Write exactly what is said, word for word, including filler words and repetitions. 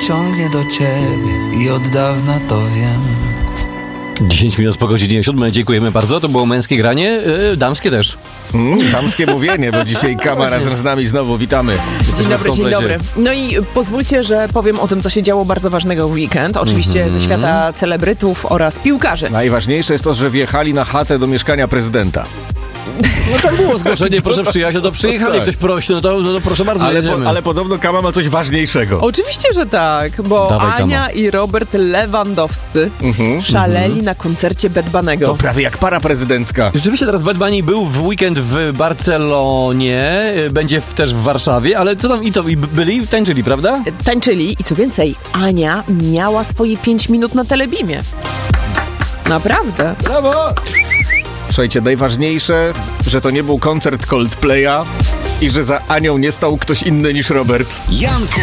ciągnie do ciebie i od dawna to wiem. dziesięć minut po godzinie siódmej. Dziękujemy bardzo. To było męskie granie, yy, damskie też. Mm, damskie mówienie, bo dzisiaj Kama razem z nami znowu. Witamy. Dzień dobry, dzień dobry. No i pozwólcie, że powiem o tym, co się działo bardzo ważnego w weekend. Oczywiście mm-hmm. ze świata celebrytów oraz piłkarzy. Najważniejsze jest to, że wjechali na chatę do mieszkania prezydenta. No tak było zgłoszenie, proszę przyjechać, no to przyjechali, tak. Ktoś prosi, no to, no to proszę bardzo, ale, jedziemy. po, ale podobno Kama ma coś ważniejszego. Oczywiście, że tak, bo Dawaj, Ania Kama. i Robert Lewandowscy Mhm. szaleli Mhm. na koncercie Bad Bunny'ego. To prawie jak para prezydencka. Rzeczywiście teraz Bad Bunny był w weekend w Barcelonie, będzie w, też w Warszawie, ale co tam i to, i byli, tańczyli, prawda? Tańczyli i co więcej, Ania miała swoje pięć minut na Telebimie. Naprawdę. Brawo! Słuchajcie, najważniejsze, że to nie był koncert Coldplaya i że za Anią nie stał ktoś inny niż Robert. Janka